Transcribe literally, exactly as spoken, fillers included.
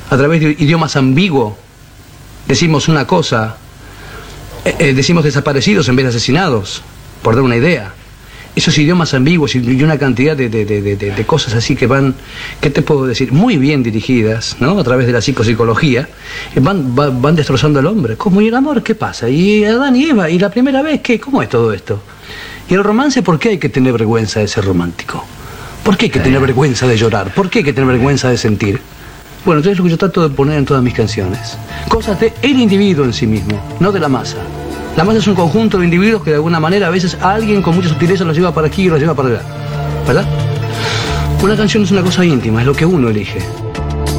a través de idiomas ambiguos, decimos una cosa, eh, eh, decimos desaparecidos en vez de asesinados, por dar una idea. Esos idiomas ambiguos y una cantidad de, de, de, de, de cosas así que van, ¿qué te puedo decir? Muy bien dirigidas, ¿no? A través de la psicopsicología, van, van, van destrozando al hombre. ¿Cómo? ¿Y el amor qué pasa? ¿Y Adán y Eva? ¿Y la primera vez qué? ¿Cómo es todo esto? ¿Y el romance por qué hay que tener vergüenza de ser romántico? ¿Por qué hay que tener vergüenza de llorar? ¿Por qué hay que tener vergüenza de sentir? Bueno, entonces es lo que yo trato de poner en todas mis canciones. Cosas de el individuo en sí mismo, no de la masa. La masa es un conjunto de individuos que de alguna manera a veces a alguien con mucha sutileza los lleva para aquí y los lleva para allá. ¿Verdad? Una canción es una cosa íntima, es lo que uno elige.